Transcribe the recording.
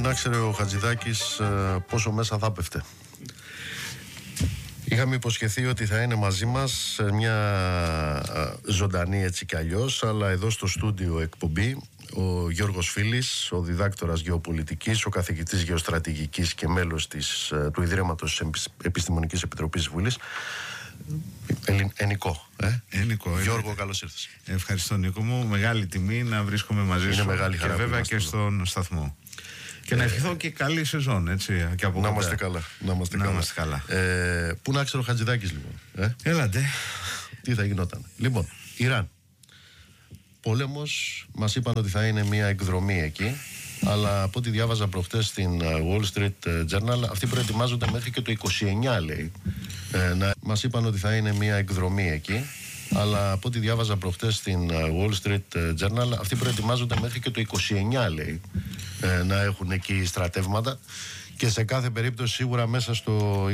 να ξέρει ο Χατζηδάκης πόσο μέσα θα πέφτε. Είχαμε υποσχεθεί ότι θα είναι μαζί μας σε μια ζωντανή έτσι κι αλλιώς, αλλά εδώ στο στούντιο εκπομπή ο Γιώργος Φίλης, ο διδάκτορας γεωπολιτικής, ο καθηγητής γεωστρατηγικής και μέλος του Ιδρύματος της Επιστημονικής Επιτροπής Βουλής. Ενικό. Γιώργο, καλώς ήρθες. Ευχαριστώ, Νίκο μου. Μεγάλη τιμή να βρίσκομαι μαζί σου. Μεγάλη χαρά και βέβαια και στον σταθμό. Και να ευχηθώ και καλή σεζόν, έτσι. Και από να είμαστε καλά. Πού να ξέρω ο Χατζηδάκης, λοιπόν. Έλατε. Τι θα γινόταν. Λοιπόν, Ιράν. Πόλεμος, μας είπαν ότι θα είναι μια εκδρομή εκεί. Αλλά από ό,τι διάβαζα προχτές στην Wall Street Journal, αυτοί προετοιμάζονται μέχρι και το 29, λέει. Μας είπαν ότι θα είναι μια εκδρομή εκεί. Αλλά από ό,τι διάβαζα προχτές στην Wall Street Journal, αυτοί προετοιμάζονται μέχρι και το 29, λέει, να έχουν εκεί στρατεύματα. Και σε κάθε περίπτωση σίγουρα μέσα στο